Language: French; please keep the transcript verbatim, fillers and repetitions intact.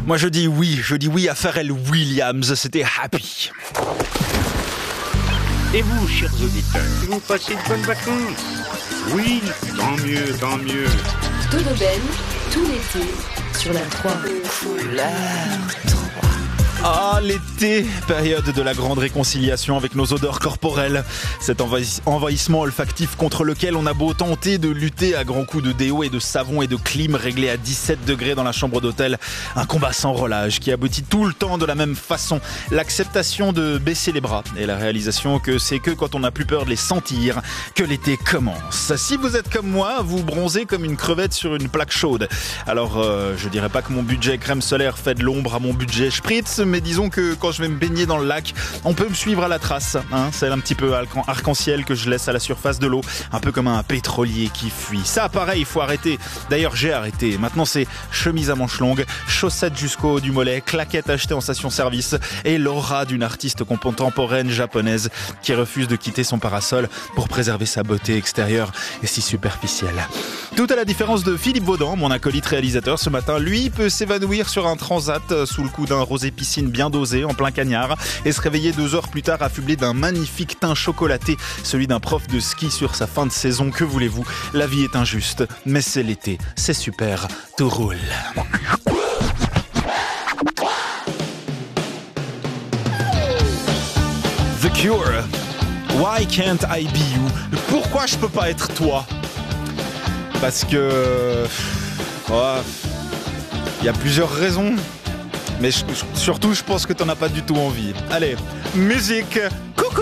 Moi je dis oui, je dis oui à Pharrell Williams, c'était Happy. Et vous, chers auditeurs, vous passez de bonnes vacances? Oui, tant mieux, tant mieux. Dodo Ben, tout l'été, sur la trois. Ah, l'été, période de la grande réconciliation avec nos odeurs corporelles. Cet envahiss- envahissement olfactif contre lequel on a beau tenter de lutter à grands coups de déo et de savon et de clim réglé à dix-sept degrés dans la chambre d'hôtel. Un combat sans relâche qui aboutit tout le temps de la même façon. L'acceptation de baisser les bras et la réalisation que c'est que quand on n'a plus peur de les sentir que l'été commence. Si vous êtes comme moi, vous bronzez comme une crevette sur une plaque chaude. Alors, euh, je dirais pas que mon budget crème solaire fait de l'ombre à mon budget spritz, mais disons que quand je vais me baigner dans le lac, on peut me suivre à la trace, hein, celle un petit peu arc-en-ciel que je laisse à la surface de l'eau, un peu comme un pétrolier qui fuit. Ça, pareil, il faut arrêter. D'ailleurs, j'ai arrêté. Maintenant, c'est chemise à manches longues, chaussettes jusqu'au haut du mollet, claquettes achetées en station-service et l'aura d'une artiste contemporaine japonaise qui refuse de quitter son parasol pour préserver sa beauté extérieure et si superficielle. Tout à la différence de Philippe Vaudan, mon acolyte réalisateur ce matin, lui peut s'évanouir sur un transat sous le coup d'un rosé piscine bien dosé en plein cagnard et se réveiller deux heures plus tard affublé d'un magnifique teint chocolaté, celui d'un prof de ski sur sa fin de saison. Que voulez-vous? La vie est injuste, mais c'est l'été, c'est super, tout roule. The Cure, Why Can't I Be You? Pourquoi je peux pas être toi? Parce que... Oh, il y a plusieurs raisons. Mais je, surtout, je pense que t'en as pas du tout envie. Allez, musique.